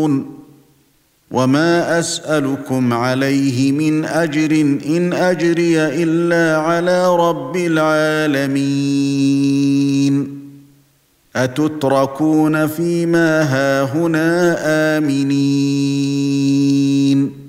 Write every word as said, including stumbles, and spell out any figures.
وما أسألكم عليه من أجر إن أجري إلا على رب العالمين أتتركون فيما هاهنا آمنين